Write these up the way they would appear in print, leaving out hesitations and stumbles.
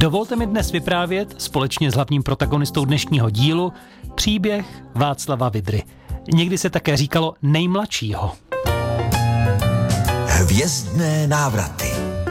Dovolte mi dnes vyprávět společně s hlavním protagonistou dnešního dílu příběh Václava Vydry. Někdy se také říkalo nejmladšího. Hvězdné návraty.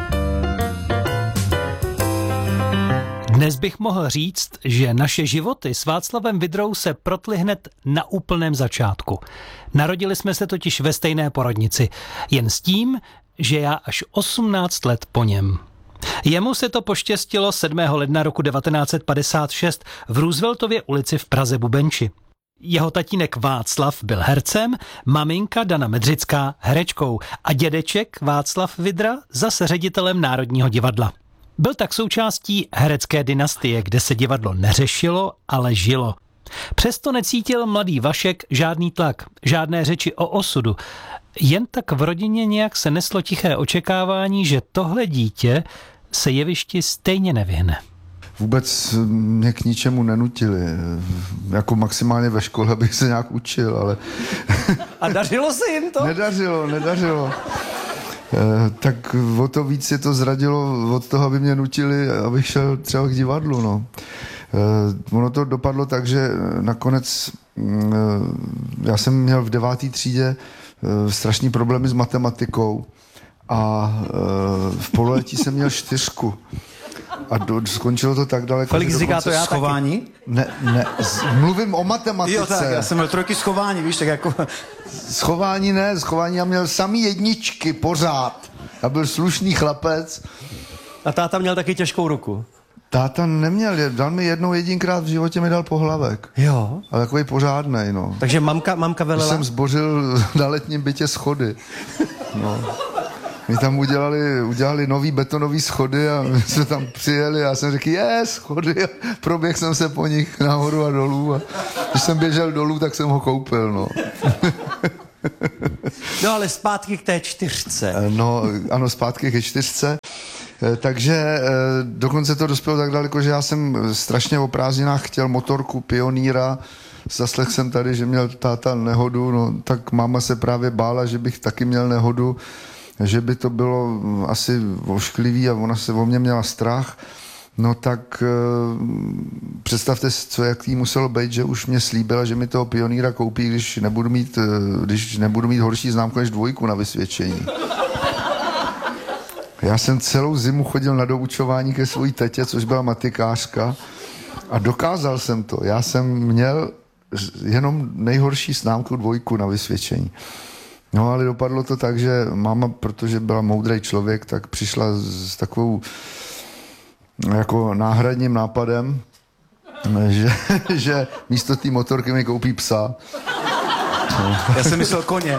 Dnes bych mohl říct, že naše životy s Václavem Vydrou se protly hned na úplném začátku. Narodili jsme se totiž ve stejné porodnici, jen s tím, že já až 18 let po něm. Jemu se to poštěstilo 7. ledna roku 1956 v Rooseveltově ulici v Praze Bubenči. Jeho tatínek Václav byl hercem, maminka Dana Medřická herečkou a dědeček Václav Vydra zase ředitelem Národního divadla. Byl tak součástí herecké dynastie, kde se divadlo neřešilo, ale žilo. Přesto necítil mladý Vašek žádný tlak, žádné řeči o osudu. Jen tak v rodině nějak se neslo tiché očekávání, že tohle dítě se jevišti stejně nevyhne. Vůbec mě k ničemu nenutili. Jako maximálně ve škole, abych se nějak učil, ale... A dařilo se jim to? Nedařilo. Tak o to víc je to zradilo od toho, aby mě nutili, abych šel třeba k divadlu, no. Ono to dopadlo tak, že nakonec já jsem měl v 9. třídě strašný problémy s matematikou a v pololetí jsem měl 4. A skončilo to tak daleko. Felix říká to já schování? Ne, mluvím o matematice. Jo, tak, já jsem měl 3 schování, víš, tak jako... Schování já měl samý jedničky pořád. Já byl slušný chlapec. A táta měl taky těžkou ruku. Táta neměl, dal mi jedinkrát v životě mi dal pohlavek. Jo. Ale takový pořádnej, no. Takže mamka velela? Jsem zbořil na letním bytě schody. No. My tam udělali nový betonový schody a my jsme tam přijeli a já jsem řekl, schody. A proběhl jsem se po nich nahoru a dolů a když jsem běžel dolů, tak jsem ho koupil, no. No ale zpátky k té 4. No, ano, zpátky ke 4. Takže dokonce to dospělo tak daleko, že já jsem strašně o prázdninách chtěl motorku Pionýra. Zaslechl jsem tady, že měl táta nehodu, no tak máma se právě bála, že bych taky měl nehodu, že by to bylo asi ošklivý a ona se o mě měla strach. No tak představte si, jak jí muselo být, že už mě slíbila, že mi toho Pionýra koupí, když nebudu mít horší známku než 2 na vysvědčení. Já jsem celou zimu chodil na doučování ke svojí tetě, což byla matikářka a dokázal jsem to. Já jsem měl jenom nejhorší známku 2 na vysvědčení. No ale dopadlo to tak, že máma, protože byla moudrý člověk, tak přišla s takovou jako náhradním nápadem, že místo té motorky mi koupí psa. No. Já jsem myslel koně.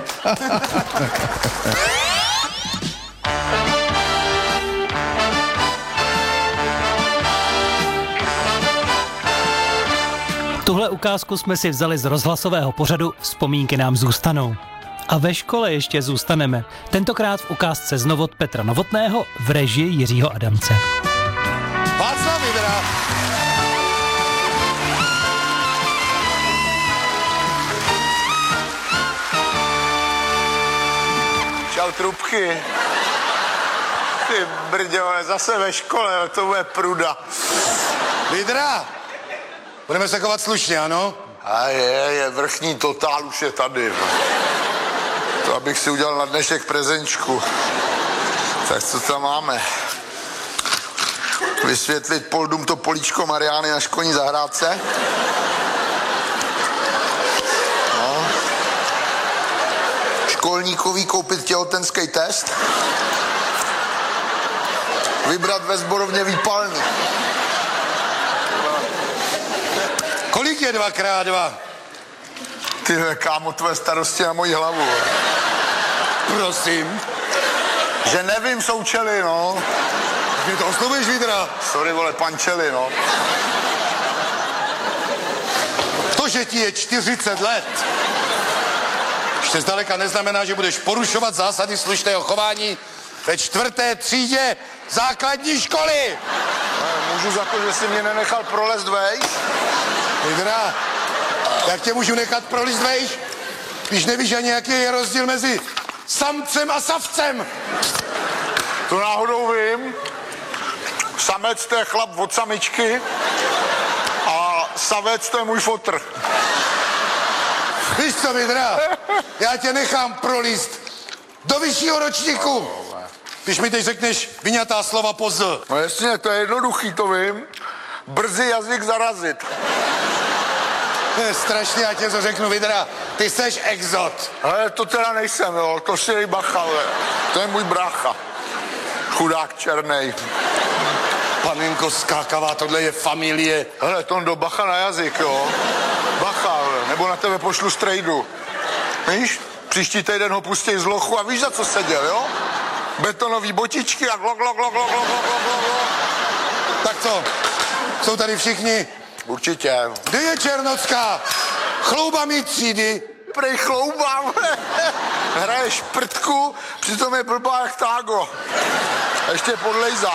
Tuhle ukázku jsme si vzali z rozhlasového pořadu Vzpomínky nám zůstanou. A ve škole ještě zůstaneme. Tentokrát v ukázce z Novot Petra Novotného v režii Jiřího Adamce. Václav Vydra. Čau, trubky. Ty brďo, zase ve škole, ale to bude pruda. Vydra. Budeme se chovat slušně, ano? A je, vrchní totál už je tady. To abych si udělal na dnešek prezenčku. Tak co tam máme? Vysvětlit Poldum to políčko Mariány na školní zahrádce. No. Školníkovi koupit těhotenský test. Vybrat ve sborovně výpalný. Kolik je 2x2? Tyhle, kámo, tvoje starosti na moji hlavu. Prosím. Že nevím, součely, no. Mě to oslovuješ, Vydra? Sorry, vole, pančely, no. To, že ti je 40 let, ještě zdaleka neznamená, že budeš porušovat zásady slušného chování ve 4. třídě základní školy. Můžu za to, že jsi mě nenechal prolést vejš? Vydra, jak tě můžu nechat prolést vejš, když nevíš ani, jaký je rozdíl mezi samcem a savcem? To náhodou vím. Samec to je chlap od samičky a savec to je můj fotr. Víš co, Vidra? Já tě nechám prolíst do vyššího ročníku. Když mi teď řekneš vyňatá slova po Z. No jasně, to je jednoduchý, to vím. Brzy jazyk zarazit. To je strašně, já tě to řeknu, Vidra. Ty seš exot. Ale to teda nejsem, jo, to si dej bacha, to je můj brácha. Chudák černej. Panenko skákavá, tohle je familie. Hele, Tondo, bacha na jazyk, jo. Bacha, nebo na tebe pošlu strejdu. Víš? Příští týden ho pustí z lochu a víš, za co seděl, jo? Betonový botičky a glok. Tak co? Jsou tady všichni? Určitě. Kde je Černocká? Chlouba mý třídy. Prej chloubám. Hraje šprtku, přitom je blbá jak tágo. A ještě podlejzá.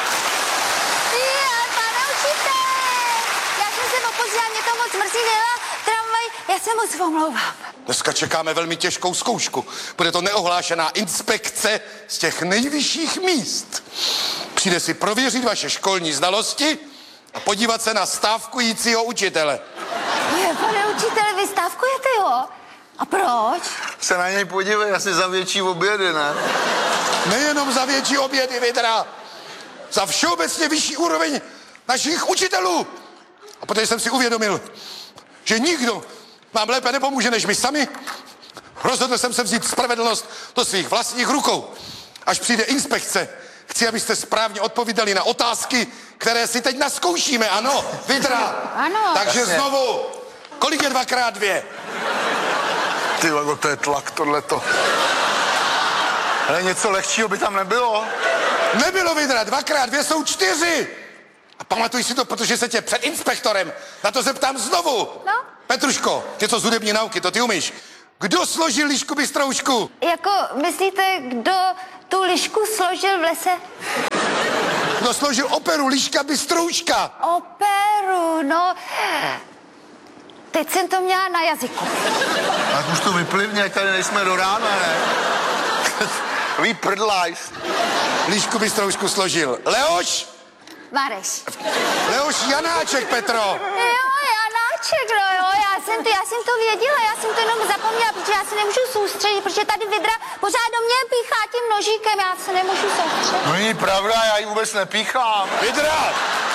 Pane učiteli, já jsem se opozdila, mě to moc mrzí, jela tramvaj, já se moc omlouvám. Dneska čekáme velmi těžkou zkoušku. Bude to neohlášená inspekce z těch nejvyšších míst. Přijde si prověřit vaše školní znalosti a podívat se na stávkujícího učitele. Pane učiteli, vy stávkujete, jo? A proč? Se na něj podívej, asi za větší obědy, ne? Nejenom za větší obědy, Vidra. Za všeobecně vyšší úroveň našich učitelů. A protože jsem si uvědomil, že nikdo nám lépe nepomůže než my sami, rozhodl jsem se vzít spravedlnost do svých vlastních rukou. Až přijde inspekce, chci, abyste správně odpovídali na otázky, které si teď naskoušíme, ano, Vidra? Ano. Takže Jasně. znovu, kolik je 2x2? Ty vago, to je tlak, tohleto. Ale něco lehčího by tam nebylo. Nebylo, Vidra, 2x2 jsou 4. A pamatuj si to, protože se tě před inspektorem na to zeptám znovu. No? Petruško, něco z hudební nauky, to ty umíš. Kdo složil lišku bystroušku? Jako, myslíte, kdo tu lišku složil v lese? Kdo složil operu Liška bystrouška? Operu, no. Teď jsem to měla na jazyku. Tak už to vyplivně, ať tady nejsme do rána, ne? Vy prdlajs. Lišku bystroušku složil Leoš? Mareš. Leoš Janáček, Petro. Jo, Janáček, no jo, já jsem to věděla, já jsem to jenom zapomněla, protože já se nemůžu soustředit, protože tady Vidra pořád do mě píchá tím nožíkem, já se nemůžu soustředit. No není pravda, já ji vůbec nepíchám. Vidra!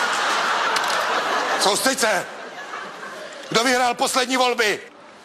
Soustřeď se. Kdo vyhrál poslední volby?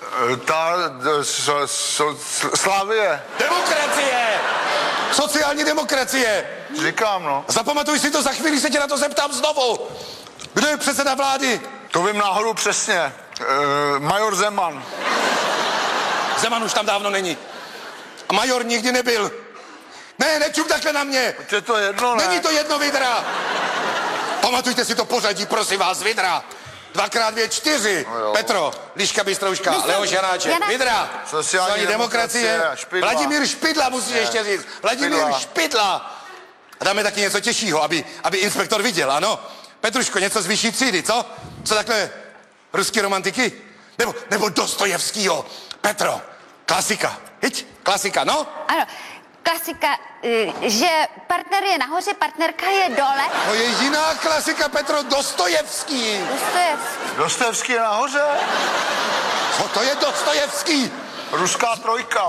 Slávie. Demokracie! Sociální demokracie! Říkám, no. Zapamatuj si to, za chvíli se tě na to zeptám znovu. Kdo je předseda vlády? To vím náhodou přesně. Major Zeman. Zeman už tam dávno není. A major nikdy nebyl. Ne, nečup takhle na mě. Je to jedno, ne? Není to jedno, Vidra. Pamatujte si to pořadí, prosím vás, Vidra. 2x2 4. No Petro, Liška bystrouška, Leoš Janáček, Vidra. Sociální demokracie, Špidla. Vladimír Špidla, musíš ještě říct. Vladimír Špidla. A dáme taky něco těžšího, aby inspektor viděl, ano? Petruško, něco z vyšší třídy, co? Co takhle ruský romantiky? Nebo Dostojevskýho? Petro, klasika. Hyď, klasika, no? Ano, klasika, že partner je nahoře, partnerka je dole. No je jiná klasika, Petro, Dostojevský. Dostojevský je nahoře? Co to je Dostojevský? Ruská trojka.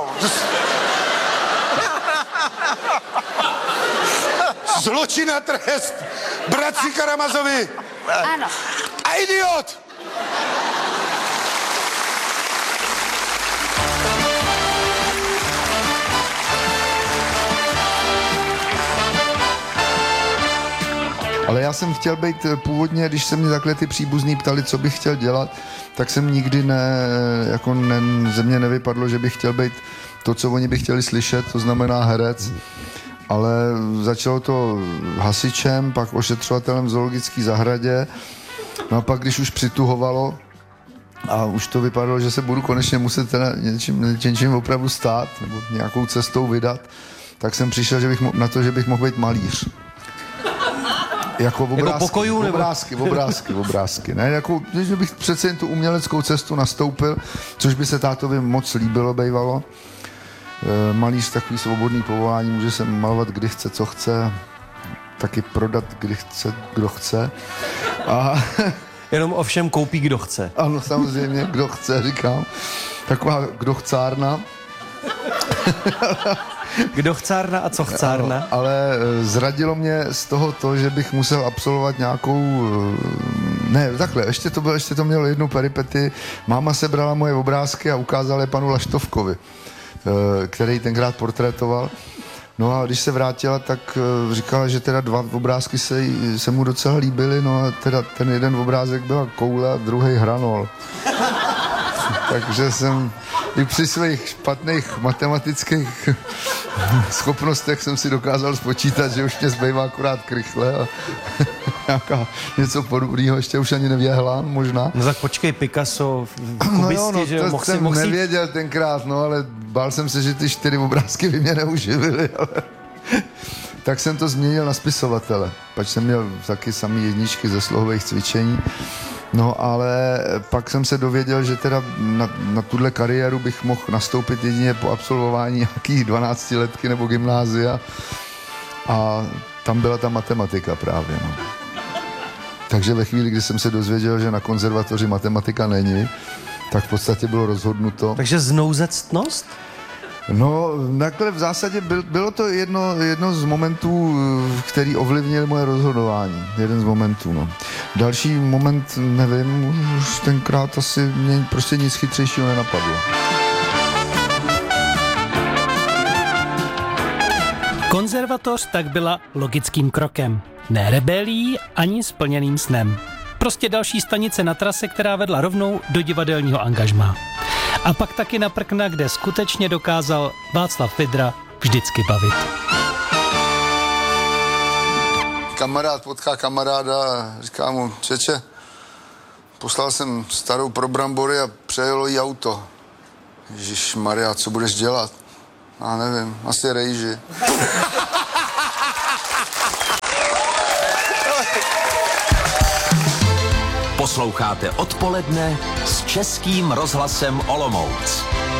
Zločin a trest. Bratři Karamazovi. Ano. A idiot! Ale já jsem chtěl být původně, když se mě takhle ty příbuzní ptali, co bych chtěl dělat, tak jsem nikdy ze mě nevypadlo, že bych chtěl být to, co oni by chtěli slyšet, to znamená herec. Ale začalo to hasičem, pak ošetřovatelem v zoologické zahradě. No a pak, když už přituhovalo a už to vypadalo, že se budu konečně muset teda něčím opravdu stát nebo nějakou cestou vydat, tak jsem přišel na to, že bych mohl být malíř. Jako obrázky, pokojů, nebo... obrázky. Ne, jako, že bych přece jen tu uměleckou cestu nastoupil, což by se tátovi moc líbilo, bejvalo. Malíř takový svobodný povolání, může se malovat kdy chce, co chce. taky prodat, kdo chce. A Jenom ovšem koupí, kdo chce. ano, samozřejmě, kdo chce, říkám. Taková kdo chcárna. Kdo chcárna a co chcárna? Ale zradilo mě z toho to, že bych musel absolvovat nějakou... Ne, takhle, ještě to mělo jednu peripety. Máma sebrala moje obrázky a ukázala je panu Laštovkovi, který tenkrát portrétoval. No a když se vrátila, tak říkala, že teda 2 obrázky se mu docela líbily, no a teda ten jeden obrázek byla koule a druhý hranol. Takže jsem i při svých špatných matematických schopnostech jsem si dokázal spočítat, že už mě zbývá akorát krychle a něco podobného, ještě už ani nevěhlán možná. No tak počkej, Picasso, No že to mohl jsem si... nevěděl tenkrát, no ale bál jsem se, že ty 4 obrázky by mě neuživily, ale... Tak jsem to změnil na spisovatele, pač jsem měl taky samý jedničky ze slohových cvičení. No ale pak jsem se dověděl, že teda na tuhle kariéru bych mohl nastoupit jedině po absolvování nějakých 12letky nebo gymnázia a tam byla ta matematika právě. No. Takže ve chvíli, kdy jsem se dozvěděl, že na konzervatoři matematika není, tak v podstatě bylo rozhodnuto. Takže znouzectnost? No, takhle v zásadě bylo to jedno z momentů, který ovlivnil moje rozhodování. Jeden z momentů, no. Další moment, nevím, už tenkrát asi mě prostě nic chytřejšího nenapadlo. Konzervatoř tak byla logickým krokem. Ne rebelí ani splněným snem. Prostě další stanice na trase, která vedla rovnou do divadelního angažmá. A pak taky na prkna, kde skutečně dokázal Václav Vydra vždycky bavit. Kamarád potká kamaráda a říká mu, čeče, poslal jsem starou pro brambory a přejelo jí auto. Ježišmarja, co budeš dělat? Já nevím, asi rejži. Posloucháte Odpoledne s Českým rozhlasem Olomouc.